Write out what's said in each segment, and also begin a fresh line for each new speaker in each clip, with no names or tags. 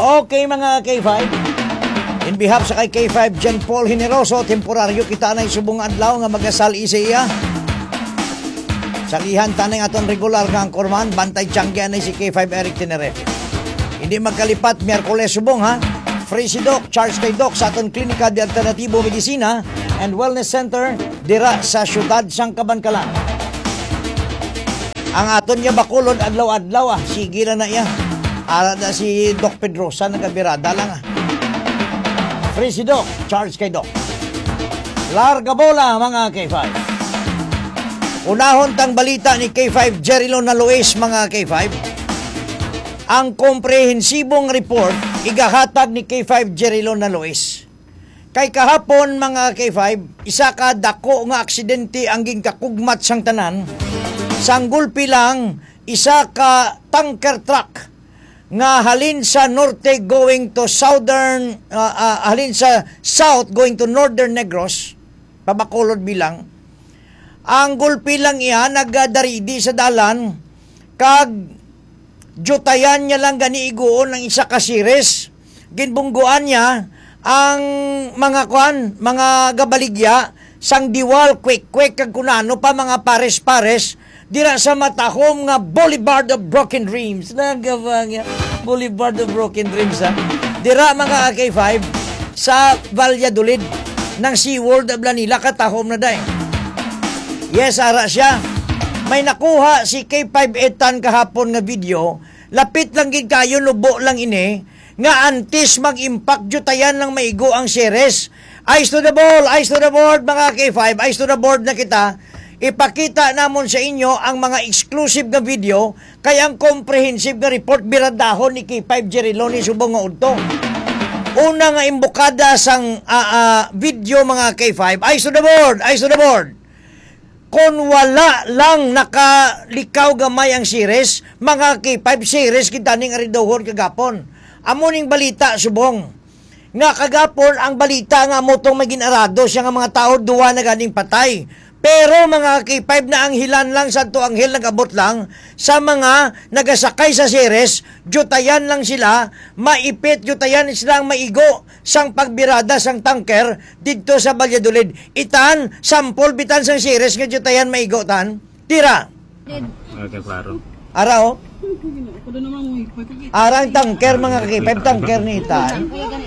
Okay mga K5, in behalf sa kay K5 Jan Paul Generoso, temporaryo kita na subong adlaw nga magasal isa salihan tanay aton regular nga angkorman, bantay tiyanggian na si K5 Eric Tenerife. Hindi magkalipat, Miyerkules subong ha, free si Doc, charge kay Doc sa aton Klinika de Alternatibo Medicina and Wellness Center dira sa syudad sang Kabankalan. Ang aton niya bakulod adlaw-adlaw sige na iya. Ara na si Doc Pedrosa nagabirada lang Free si Doc, charge kay Doc. Larga bola mga K5. Unahon tang balita ni K5 Jerilo na Luis mga K5. Ang komprehensibong report igahatag ni K5 Jerilo na Luis. Kay kahapon mga K5, isa ka dako nga aksidente ang gingkakugmat sang tanan. Sanggulpi lang isa ka tanker truck nga halin sa norte going to southern halin sa south going to northern Negros pabakulod bilang ang gulpi lang iya nagdaridi sa dalan kag jutayan niya lang gani iguon ng isa ka series ginbungguan niya ang mga gabaligya sang diwal quick kag kunano pa mga pares dira sa matahom nga Boulevard of Broken Dreams. Nagabang Boulevard of Broken Dreams dira mga K5 sa Valladolid ng SeaWorld of Lanila katahom na day. Yes, ara siya. May nakuha si K5 Etan kahapon nga video. Lapit lang gid kayo, lubo lang ini nga antis mag-impact jutayan lang maigo ang series. Eyes to the ball, eyes to the board mga K5, eyes to the board na kita. Ipakita namon sa inyo ang mga exclusive na video kaya ang comprehensive na report biradahon ni K5 Jeriloni subong nga udto. Una nga imbokada sang video mga K5, eyes to the board, eyes to the board. Kung wala lang nakalikaw gamay ang series, mga K5 series kita ning aridohon kagapon. Amuning balita subong. Nga kagapon ang balita nga motong maging arado siya nga mga tao duwa na ganing patay. Pero mga K5 na anghilan lang sa to anghel nagabot lang sa mga nagasakay sa series, jutayan lang sila, maipit, jutayan silang maigo sang pagbirada sang tanker dito sa Valladolid. Itan, sampol bitan sang series nga jutayan maigo tan. Tira.
Okay, klaro.
Ara Arang tanker mga K5, tanker ni Itan.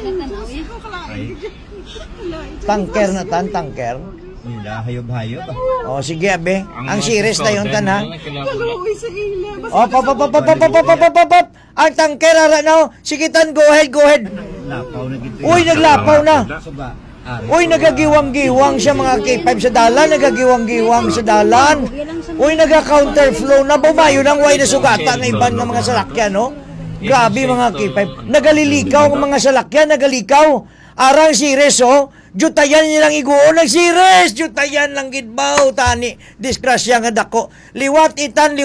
Tanker na tan, tanker.
Hayop-hayop.
Oh, sige abe. Ang series na yun tan ha. Oh, pop. Ang tangker ara na. Sige tan, go ahead. Uy, naglapaw na. Uy, nagagiwang-giwang siya mga K5 sa dalan, nagagiwang-giwang sa dalan. Uy, naga-counterflow na bumayo nang way na sugata ng iban ng mga salakyan, no? Grabe mga K5. Nagalilikaw ang mga salakyan, nagalikaw. Arang series, oh. Jutayan nilang iguon ng series. Jutayan lang gidbaw tani. Disgrasya nga dako. Liwat itan.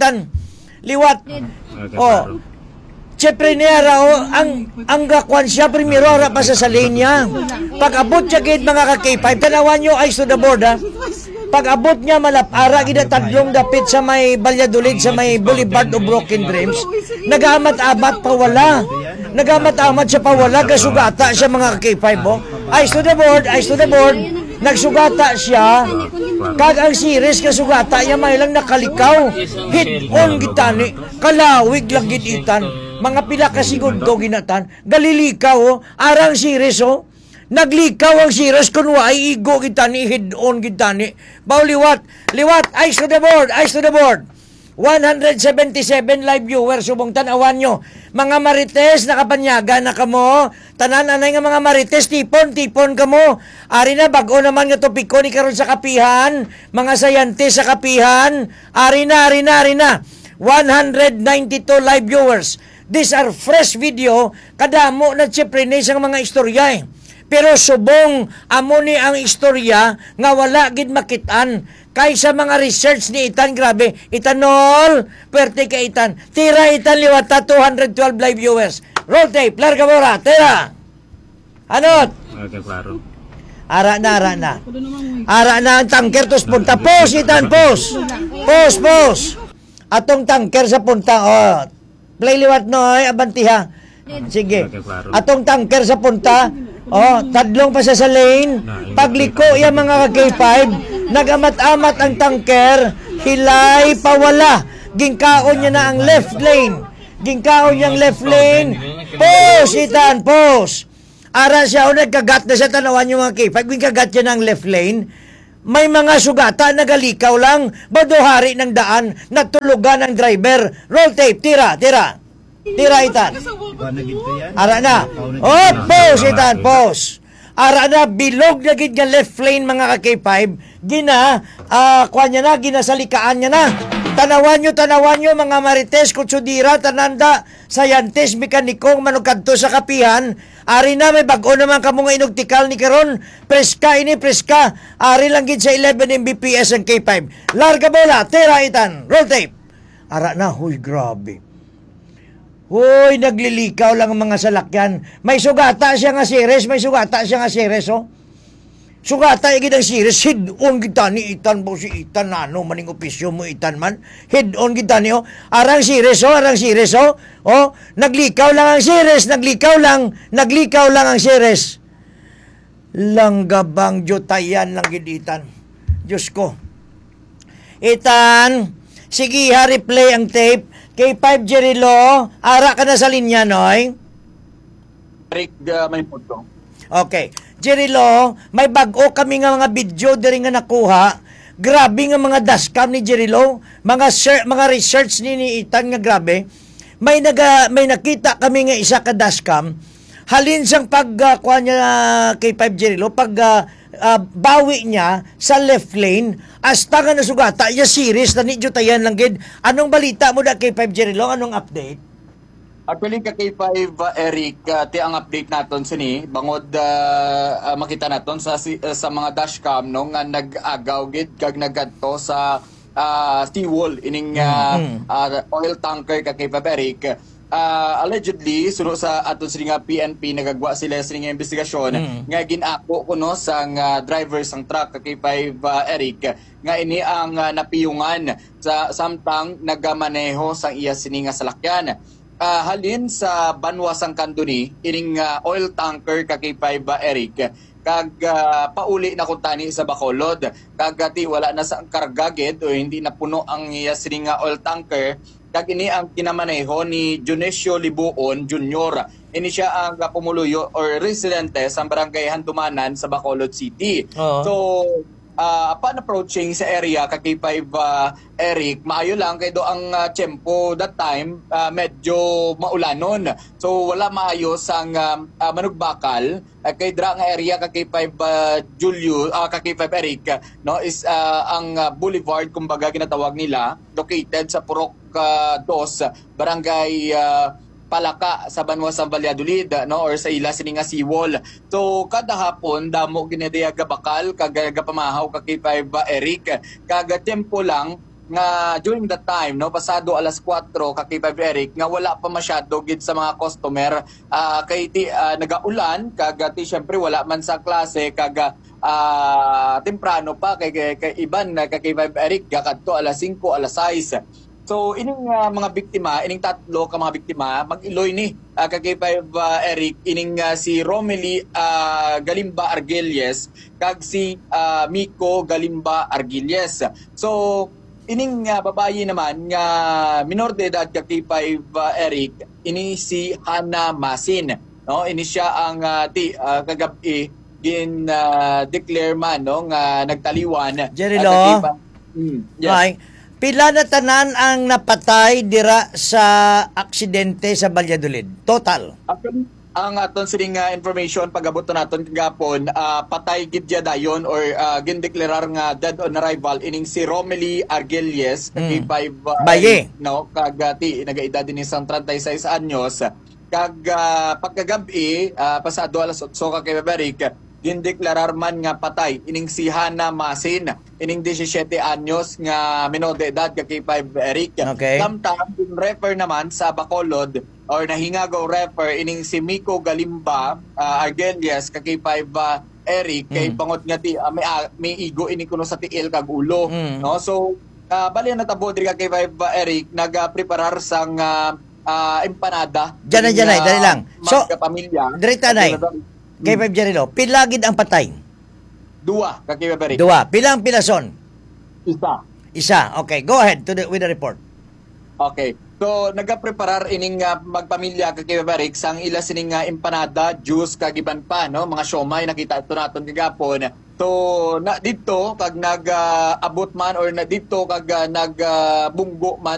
Oh. Siyempre niya ang gakwan siya primero ra pa sa linya. Pag abot siya gid mga ka-K5, tanawan nyo eyes to the board ha. Pag abot niya malapara gid tadlong dapit sa may Valladolid sa may Boulevard of Broken Dreams. Nagamat-amat pawala. Nagamat-amat siya pawala gasugata siya mga ka-K5 oh. Eyes to the board. Nagsugata siya. Kag ang series kasugata niya may lang nakalikaw. Hit on gitani. Kalawig lang gitan. Mga pila ka segundo ginatan. Galilikaw oh. Arang series oh. Naglikaw ang series kun waay igo gitani, hit on gitani. Baw liwat. Eyes to the board. 177 live viewers subong tanawan nyo. Mga marites nakapanyaga na kamo. Tanan anay nga mga marites tipon kamo. Ari na bag-o naman nga topiko ni karon sa kapihan. Mga sayante sa kapihan. Ari na. 192 live viewers. These are fresh video. Kadamo na siyempre na isang mga istorya Pero subong amo ni ang istorya nga wala gid makitaan. Kaysa mga research ni Itan, grabe. Itanol, pwerte ka Itan. Tira Itan liwata, 212 live viewers. Roll tape, larga mora, tira. Anot?
Okay, klaro.
Ara na. Ara na ang tanker, tos punta. Pos, Itan, pos. Atong tanker sa punta, oh. Play liwat no, abantiha. Sige.
Okay, klaro.
Atong tanker sa punta, tadlong pa siya sa lane. Pagliko yung mga K5, nagamat-amat ang tanker, hilay pawala. Gingkaon niya na ang left lane. Gingkaon niya ang left lane. Pause, itan, pause. Ara siya, nagkagat na siya, tanawan yung mga K5. Gingkagat niya na ang left lane. May mga sugata, nagalikaw lang. Baduhari ng daan, natulugan ng driver. Roll tape, tira. Tira, itan.
Iba na ginto yan.
Ara na. Pause, itan, pause. Ara na, bilog na gid nga left lane mga ka-K5. Ginasalikaan niya na. Tanawan nyo mga marites, kutsudira, tananda, sayantes, mekanikong, manukadto sa kapihan. Ari na, may bago naman kamong inugtikal ni karon. Preska. Ari lang gid sa 11 Mbps ang K5. Larga bola, tira itan, roll tape. Ara na, huy, grabe. Hoy, naglilikaw lang ang mga salakyan. May sugata siya nga series, oh. Sugata yung gitang series, head-on kita ni Itan po si Itan, ano, maning opisyo mo Itan man. Head-on kita ni, oh. Arang series, oh. Oh, naglikaw lang ang series. Langgabang jotayan lang giditan. Diyos ko. Itan, sige ha, replay ang tape. K5 Jerilo, ara ka na sa linya, noy?
Rick, may puto.
Okay. Jerilo, may bago kami nga mga video diri nga nakuha. Grabe nga mga dashcam ni Jerilo, mga research ni Itan nga grabe. May nakita kami nga isa ka dashcam. Halin sang pagkuha niya kay 5 Jerilo, bawi niya sa left lane, hasta nga nasugata, ya series na ni Jutayan lang gid. Anong balita mo da kay 5 Jerilo? Anong update?
Actually, ka K5, Eric, ti ang update naton sini, bangod makita naton sa mga dashcam no, nga nag-agaw gid kag nagadto sa seawall ining oil tanker ka K5, Eric. Allegedly suno sa aton sini nga PNP nagagwa sila sa nga investigasyon nga ginako kuno sang driver sang truck ka K5, Eric, nga ini ang napiyungan sa samtang nagamaneho sang iya sini nga salakyan. Halin sa banwasang kanduni ining oil tanker ka K5, Eric, kag pauli na kuntani sa Bacolod, kag ti wala na sa kargaged o hindi na puno ang iya sini nga oil tanker, kag ini ang kinamaneho ni Dionisio Libuon Jr. Ini siya ang pumuluyo or residente sa barangay Handumanan sa Bacolod City. So upon approaching sa area ka K5, Eric, maayo lang kay do ang tempo that time medyo maulanon. So wala maayo sang manugbakal kay dra nga area ka K5, ka K5, Eric, no, is ang boulevard kumbaga ginatawag nila, located sa Purok 2, barangay Palaka sa Banwasang Valladolid, no, or sa ila sini nga seawall. So kada hapon damo ginadiaga bakal kag pamahaw ka K5, Eric, kag tempo lang nga during that time, no, pasado alas 4 ka K5, Eric, nga wala pa masyado gid sa mga customer kay ti nagaulan kag ti syempre wala man sa klase kag temprano pa kay iban ka K5, Eric, kadto alas 5 alas 6. So ining mga biktima, ining tatlo ka mga biktima, mag-iloy ni ka K5, Eric, ining si Romely Galimba Argelles kag si Miko Galimba Argelles. So ining babayi naman nga minor de edad ka K5, Eric, ini si Hana Masin, no, ini siya ang kagabi declare man, no, nga nagtaliwan
Jerilo.
Yes.
Ay, pila na tanan ang napatay dira sa aksidente sa Valladolid? Total.
Actually, ang aton sining information pag-abot naton kagapon, patay gid dayon or gindeklarar nga dead on arrival ining si Romely Argelles, K5,
Baye,
no, kag nagaedad din isang 36 anyos, kag pagkagabi pasado alas 8 ka K5, Eric, gindeklarar man nga patay ining si Hana Masin, ining 17 anyos nga menor de edad ka K5, Eric.
Okay.
Samtang refer naman sa Bacolod or nahingagaw refer ining si Miko Galimba Argelles ka K5, Eric, kay bangot nga ti may igo ini kuno sa tiil kag ulo, no. So bali na tabo diri ka K5, Eric, nagapreparar sang empanada.
Diyan na, dali lang. So,
pamilya.
Direta na K5 Jerilo, pilagid ang patay.
Dua, kakibabari.
Dua. Pilang pilason?
Isa.
Isa. Okay, go ahead with the report.
Okay. So, nagapreparar ining magpamilya kakibabarik sang ila sining empanada, juice, kagiban pa, no? Mga siomay, nakita ito natin kagapon. So, na dito, kag nag-abot man or na dito, kag nag-bunggo man